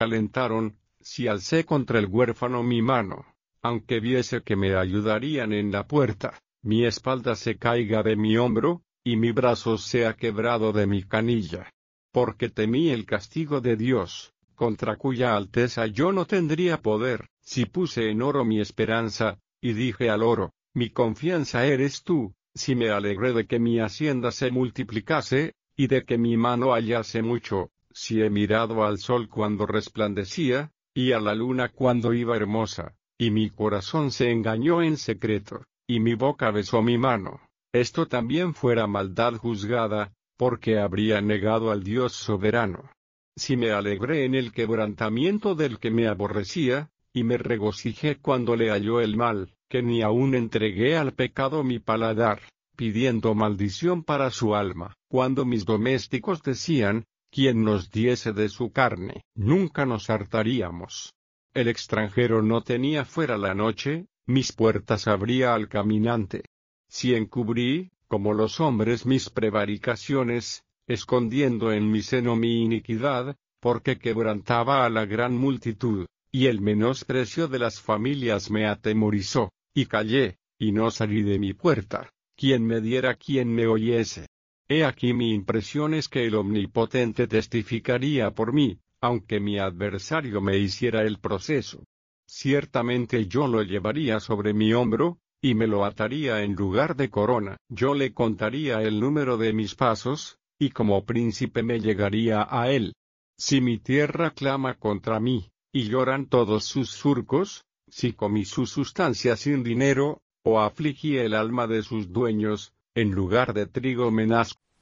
alentaron, si alcé contra el huérfano mi mano, aunque viese que me ayudarían en la puerta, mi espalda se caiga de mi hombro, y mi brazo sea quebrado de mi canilla. Porque temí el castigo de Dios, contra cuya alteza yo no tendría poder, si puse en oro mi esperanza, y dije al oro, mi confianza eres tú, si me alegré de que mi hacienda se multiplicase, y de que mi mano hallase mucho, si he mirado al sol cuando resplandecía, y a la luna cuando iba hermosa, y mi corazón se engañó en secreto, y mi boca besó mi mano, esto también fuera maldad juzgada, porque habría negado al Dios soberano. Si me alegré en el quebrantamiento del que me aborrecía, y me regocijé cuando le halló el mal, que ni aun entregué al pecado mi paladar, pidiendo maldición para su alma, cuando mis domésticos decían, quien nos diese de su carne, nunca nos hartaríamos. El extranjero no tenía fuera la noche, mis puertas abría al caminante. Si encubrí, como los hombres mis prevaricaciones, escondiendo en mi seno mi iniquidad, porque quebrantaba a la gran multitud, y el menosprecio de las familias me atemorizó, y callé, y no salí de mi puerta, quien me diera quien me oyese. He aquí mi impresión es que el Omnipotente testificaría por mí, aunque mi adversario me hiciera el proceso. Ciertamente yo lo llevaría sobre mi hombro, y me lo ataría en lugar de corona. Yo le contaría el número de mis pasos, y como príncipe me llegaría a él. Si mi tierra clama contra mí, y lloran todos sus surcos, si comí su sustancia sin dinero, o afligí el alma de sus dueños, en lugar de trigo me nazco,